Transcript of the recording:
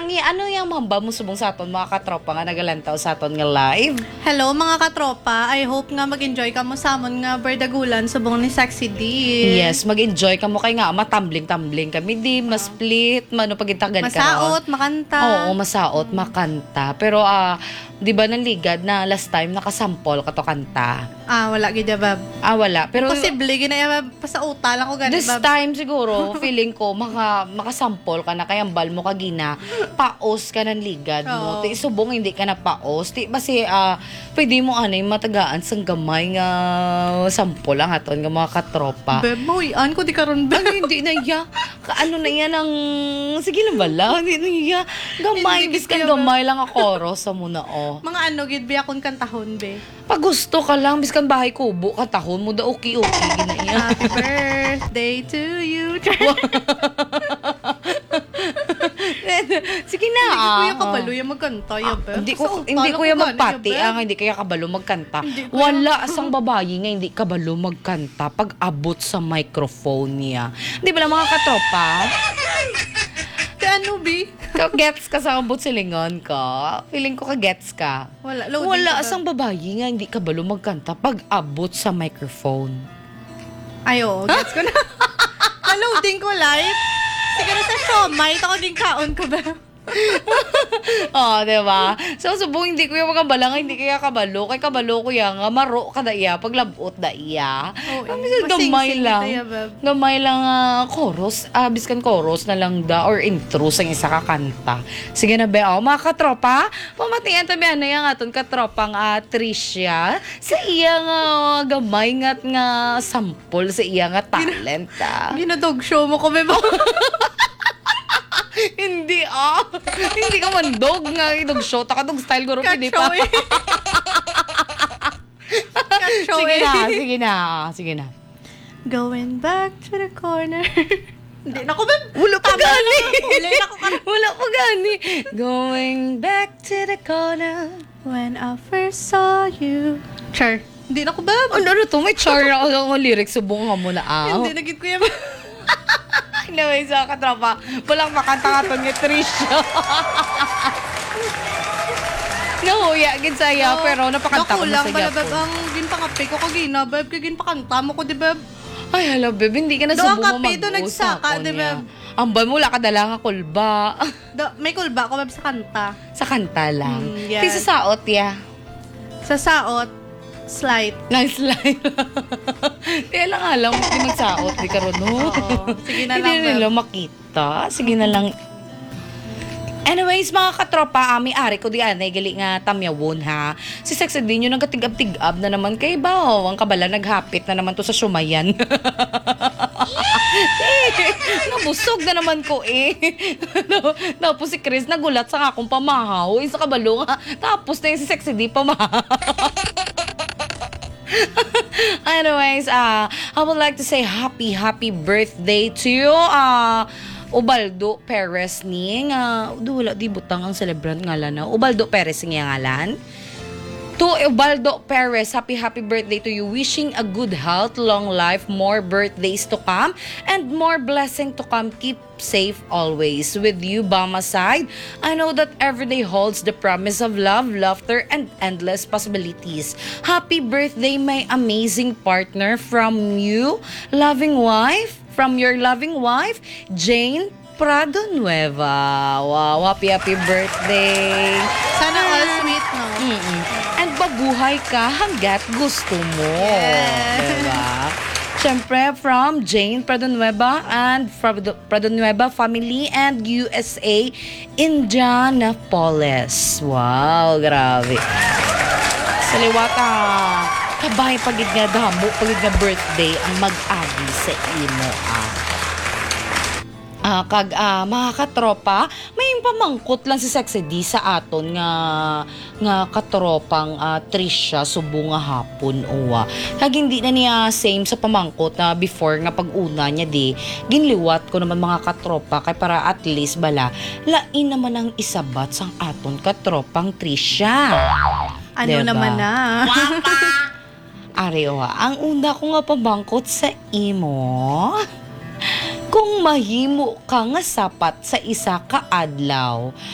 Tangi, ano yung mamba mo subong sa aton mga katropa nga nagalantaw sa aton nga live? Hello mga katropa, I hope nga mag-enjoy ka mo sa amon nga Berdagulan subong ni Sexy D. Yes, mag-enjoy ka mo kay nga matambling-tambling kami di, masplit, mano pagitagan ka. Masaot, makanta. Oo, masaot, makanta. Pero di ba nanligad na last time nakasample ka to kanta? Wala gid bab. Wala. Pero Posible ginaya bab pasauta lang ko gani this bab. time siguro, feeling ko makasample ka na kaya bal mo kagina, paos ka ng ligad mo. Oo. Ti subong hindi ka na paos. Ti basi pwede mo anay matagaan sang gamay nga sample lang aton nga mga katropa. Beb, mawian ko di karon beb. Hindi na iya. Ano na yan ang sige na bala, hindi na iya. Gamay, Hindi biskan kaya ba? gamay lang ako sa muna Mga gid bi akon kantahon be. Pag gusto ka lang, biskan bahay kubo, katahon mo da okay ginaiya. Happy birthday to you. Sige na. Hindi ko yung kabalo yung magkanta ya beb. Hindi Pasauta ko lang yung gani, magpati, ya, beb. hindi kaya kabalo magkanta. Hindi ko Wala asang babae nga hindi kabalo magkanta pag abot sa microphone niya. Di ba lang mga katropa? Ti ano bi? Gets ka sa abot silingon ko? Feeling ko ka-gets ka. Wala, loading Wala ka ba? asang babae nga hindi kabalo magkanta pag abot sa microphone. Ayo, gets ko na. Na-loading ko live. Siguro sa showmite ako din kaon ko ba? Diba? So, subong hindi ko yung makabala nga, hindi kaya kabalo. Kay kabalo ko yan nga, maro ka da iya, paglabot da iya. Gamay masing-sing lang. ito, ya, bab. Gamay lang chorus. Biskan chorus na lang da, or intro sa isa ka kanta. Sige na ba, mga katropa, pamatiyan tabi na yung aton katropang Tricia sa iya nga gamay nga sample sa iya nga talent. Ginadog show mo ko, beba. Hindi hindi ka mandog nga idog show takadog style guro pwede pa. Show Sige na. Going back to the corner. Hindi na ko, beb. Wala pa gani. Wala ko Going back to the corner. When I first saw you. Char. Hindi na ko, beb. Ano to? May char na ako ng lyrics subong nga mo na Hindi na gid ko yan. Anyway, sa katropa, walang makanta ka to ni Tricia. Nahuya, gid saya, pero napakanta ko na sa bala, beb. gyapon. Ang ginpakape ko kagina, beb. Kaya ginpakanta mo ko, di, beb. Ay, hello, beb. Hindi ka na Doon subong mo kape, doon nagsaka, di ba? Ambay mo, wala ka dala nga kulba. May kulba ko, beb, sa kanta. Sa kanta lang. Yes. Di sa saot, ya. Sa saot, slide. Nice line. Kaya lang alam, di magsaot, di ka ron, no? Oo. Sige na Hindi lang, na nila makita. Sige na lang. Anyways, mga katropa, ari ko di anay gali nga tamyawon ha. Si Sexy din yun nagkatigab-tigab na naman kay bao. Ang kabala naghapit na naman to sa sumayan. Nabusog na naman ko Tapos si Chris nagulat sa akong pamahaw. Sa kabalo nga. Tapos na yung si Sexy di pamahaw. Anyways, I would like to say happy birthday to you, Ubaldo Perez ni wala di butang ang celebrant ngalan na Ubaldo Perez ng ngalan. To Ubaldo Perez, happy birthday to you. Wishing a good health, long life, more birthdays to come, and more blessing to come. Keep safe always. With you by my side, I know that every day holds the promise of love, laughter, and endless possibilities. Happy birthday, my amazing partner, from you, loving wife, from your loving wife, Jane Prado Nueva. Wow, happy birthday. Sana all sweet, no? And babuhay ka hanggat gusto mo. Yes. Diba? Siyempre, from Jane Prado Nueva and from the Prado Nueva family and USA, Indianapolis. Wow, grabe. Sa liwata, kabay pagid nga damo, pagid nga birthday ang mag-agi sa imo. Mga katropa, may pamangkot lang si Sexy D sa aton nga katropang Tricia subong nga hapon uwa. Kag hindi na niya same sa pamangkot na before nga pag-una niya di ginliwat ko naman mga katropa kay para at least bala lain naman ang isabat sang aton katropang Tricia. Ano naman na? Arewa, ang una ko nga pamangkot sa imo. Kung mahimo ka nga sapat sa isa ka adlaw,